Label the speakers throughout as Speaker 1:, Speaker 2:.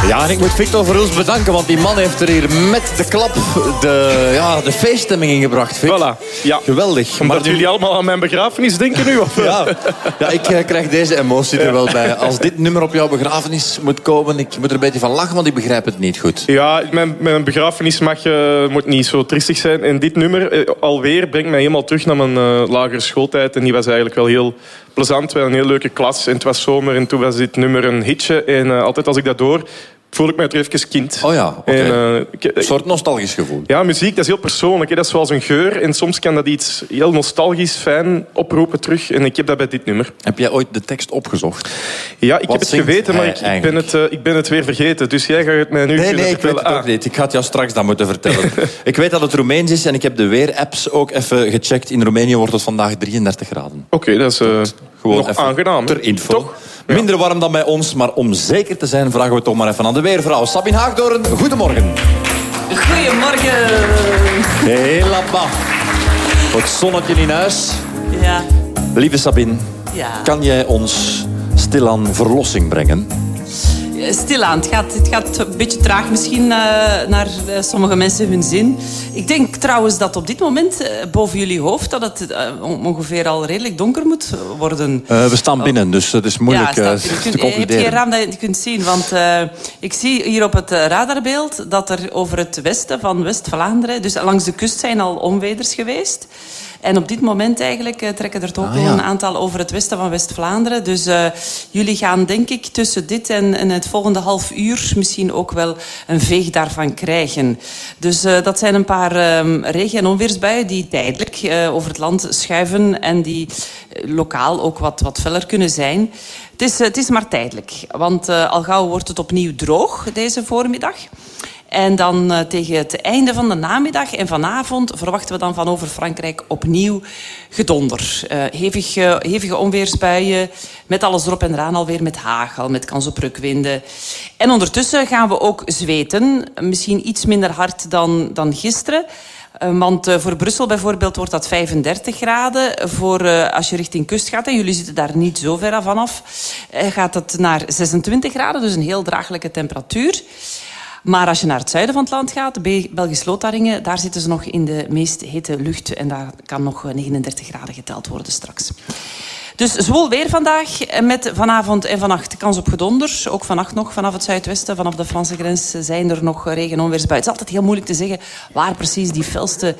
Speaker 1: Ja, en ik moet Victor Verhulst bedanken, want die man heeft er hier met de klap de feeststemming ingebracht. Vic.
Speaker 2: Voilà, ja.
Speaker 1: Geweldig.
Speaker 2: Omdat jullie allemaal aan mijn begrafenis denken nu? Of?
Speaker 1: Ja, ik krijg deze emotie er wel bij. Als dit nummer op jouw begrafenis moet komen, ik moet er een beetje van lachen, want ik begrijp het niet goed.
Speaker 2: Ja, mijn begrafenis moet niet zo triestig zijn. En dit nummer alweer brengt mij helemaal terug naar mijn lagere schooltijd. En die was eigenlijk wel heel plezant. We hadden een heel leuke klas en het was zomer. En toen was dit nummer een hitje. En altijd als ik dat hoor, voel ik me weer even kind.
Speaker 1: Oh ja, okay.
Speaker 2: Een
Speaker 1: soort nostalgisch gevoel.
Speaker 2: Ja, muziek, dat is heel persoonlijk. Hè. Dat is zoals een geur. En soms kan dat iets heel nostalgisch, fijn oproepen terug. En ik heb dat bij dit nummer.
Speaker 1: Heb jij ooit de tekst opgezocht?
Speaker 2: Ja, ik heb het geweten, maar ik ben het weer vergeten. Dus jij gaat het mij nu
Speaker 1: vertellen. Nee, ik weet het
Speaker 2: ook
Speaker 1: niet. Ik ga het jou straks dan moeten vertellen. Ik weet dat het Roemeens is en ik heb de weerapps ook even gecheckt. In Roemenië wordt het vandaag 33 graden.
Speaker 2: Oké, dat is
Speaker 1: gewoon
Speaker 2: nog aangenaam.
Speaker 1: Ter info.
Speaker 2: Toch? Ja.
Speaker 1: Minder warm dan bij ons, maar om zeker te zijn vragen we toch maar even aan de weervrouw. Sabine Haagdoorn, goedemorgen.
Speaker 3: Goedemorgen.
Speaker 1: Heel lapa. Het zonnetje in huis.
Speaker 3: Ja.
Speaker 1: Lieve Sabine, kan jij ons stilaan verlossing brengen?
Speaker 3: Stilaan. Het gaat een beetje traag misschien naar sommige mensen hun zin. Ik denk trouwens dat op dit moment boven jullie hoofd dat het ongeveer al redelijk donker moet worden.
Speaker 1: We staan binnen, dus het is moeilijk te concluderen.
Speaker 3: Je hebt geen raam dat je kunt zien, want ik zie hier op het radarbeeld dat er over het westen van West-Vlaanderen, dus langs de kust zijn al onweders geweest. En op dit moment eigenlijk trekken er toch een aantal over het westen van West-Vlaanderen. Dus jullie gaan denk ik tussen dit en het volgende half uur misschien ook wel een veeg daarvan krijgen. Dus dat zijn een paar regen- en onweersbuien die tijdelijk over het land schuiven en die lokaal ook wat feller kunnen zijn. Het is maar tijdelijk, want al gauw wordt het opnieuw droog deze voormiddag. En dan tegen het einde van de namiddag en vanavond verwachten we dan van over Frankrijk opnieuw gedonder. Hevige onweersbuien, met alles erop en eraan alweer, met hagel, met kans op rukwinden. En ondertussen gaan we ook zweten, misschien iets minder hard dan gisteren. Want voor Brussel bijvoorbeeld wordt dat 35 graden. Voor als je richting kust gaat, en jullie zitten daar niet zo ver vanaf, gaat het naar 26 graden, dus een heel draaglijke temperatuur. Maar als je naar het zuiden van het land gaat, Belgisch-Lotharingen, daar zitten ze nog in de meest hete lucht. En daar kan nog 39 graden geteld worden straks. Dus zwoel weer vandaag, met vanavond en vannacht kans op gedonder. Ook vannacht nog, vanaf het zuidwesten, vanaf de Franse grens, zijn er nog regen- en onweersbuien. Het is altijd heel moeilijk te zeggen waar precies die felste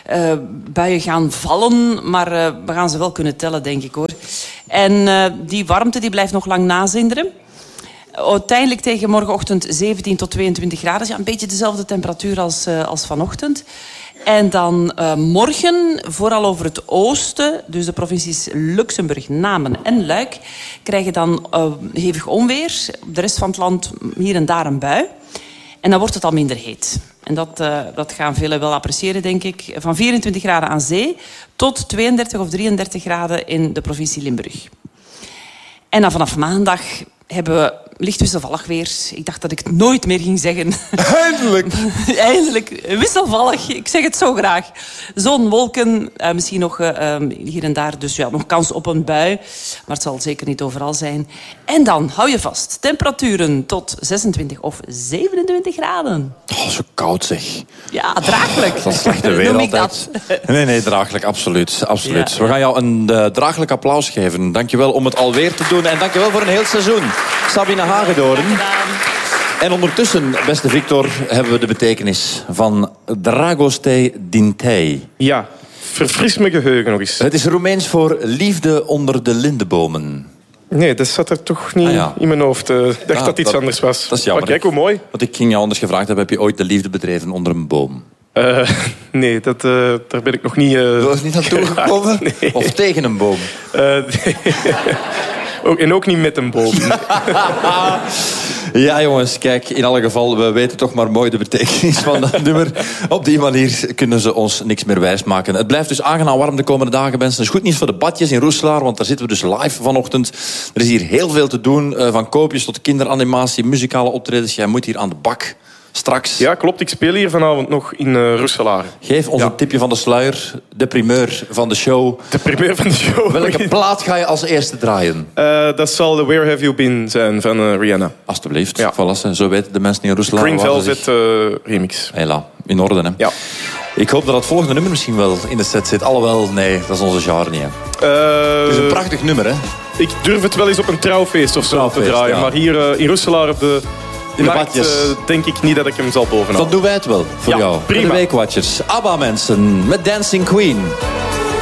Speaker 3: buien gaan vallen. Maar we gaan ze wel kunnen tellen, denk ik, hoor. En die warmte die blijft nog lang nazinderen. Uiteindelijk tegen morgenochtend 17 tot 22 graden. Ja, een beetje dezelfde temperatuur als vanochtend. En dan morgen, vooral over het oosten, dus de provincies Luxemburg, Namen en Luik, krijgen dan hevig onweer. Op de rest van het land hier en daar een bui. En dan wordt het al minder heet. En dat gaan velen wel appreciëren, denk ik. Van 24 graden aan zee tot 32 of 33 graden in de provincie Limburg. En dan vanaf maandag hebben we licht wisselvallig weer. Ik dacht dat ik het nooit meer ging zeggen.
Speaker 1: Eindelijk!
Speaker 3: Eindelijk. Wisselvallig. Ik zeg het zo graag. Zon, wolken, misschien nog hier en daar. Dus ja, nog kans op een bui. Maar het zal zeker niet overal zijn. En dan, hou je vast, temperaturen tot 26 of 27 graden.
Speaker 1: Oh, zo koud zeg.
Speaker 3: Ja, draaglijk.
Speaker 1: Dat is slechte weer
Speaker 3: noem ik
Speaker 1: altijd.
Speaker 3: dat.
Speaker 1: Nee, draaglijk, absoluut. absoluut.
Speaker 3: Ja.
Speaker 1: We gaan jou een draaglijk applaus geven. Dankjewel om het alweer te doen. En dankjewel voor een heel seizoen. Sabine Haagdoorn. En ondertussen, beste Victor, hebben we de betekenis van Dragoste Dintei.
Speaker 2: Ja, verfris mijn geheugen nog eens.
Speaker 1: Het is Roemeens voor liefde onder de lindenbomen.
Speaker 2: Nee, dat zat er toch niet in mijn hoofd. Ik dacht dat iets anders was.
Speaker 1: Dat is jammer.
Speaker 2: Maar kijk, hoe mooi.
Speaker 1: Want ik ging jou anders gevraagd hebben, heb je ooit de liefde bedreven onder een boom?
Speaker 2: Nee, daar ben ik nog niet...
Speaker 1: Dat is niet aan toegekomen?
Speaker 2: Nee.
Speaker 1: Of tegen een boom?
Speaker 2: Nee. En ook niet met een boom.
Speaker 1: Ja, jongens, kijk, in alle geval, we weten toch maar mooi de betekenis van dat nummer. Op die manier kunnen ze ons niks meer wijsmaken. Het blijft dus aangenaam warm de komende dagen, mensen. Dat is goed nieuws voor de badjes in Roeselaar, want daar zitten we dus live vanochtend. Er is hier heel veel te doen, van koopjes tot kinderanimatie, muzikale optredens. Jij moet hier aan de bak. straks.
Speaker 2: Ja, klopt. Ik speel hier vanavond nog in Roeselare.
Speaker 1: Geef ons een tipje van de sluier, de primeur van de show.
Speaker 2: De primeur van de show.
Speaker 1: Welke plaat ga je als eerste draaien?
Speaker 2: Dat zal de Where Have You Been zijn van Rihanna.
Speaker 1: Alsjeblieft,
Speaker 2: Ja.
Speaker 1: voilà, zo weten de mensen in Roeselare.
Speaker 2: Green
Speaker 1: waar ze
Speaker 2: Velvet
Speaker 1: zich-
Speaker 2: remix.
Speaker 1: Hela, in orde, hè?
Speaker 2: Ja.
Speaker 1: Ik hoop dat het volgende nummer misschien wel in de set zit. Alhoewel, nee, dat is onze genre niet. Hè. Het is een prachtig nummer, hè?
Speaker 2: Ik durf het wel eens op een trouwfeest of zo
Speaker 1: Trouwfeest,
Speaker 2: te draaien.
Speaker 1: ja.
Speaker 2: Maar hier in Roeselare op de
Speaker 1: de
Speaker 2: markt
Speaker 1: badjes.
Speaker 2: denk ik niet dat ik hem zal bovenhalen.
Speaker 1: Dan doen wij het wel voor
Speaker 2: Ja,
Speaker 1: jou.
Speaker 2: prima.
Speaker 1: De Weekwatchers. ABBA mensen met Dancing Queen.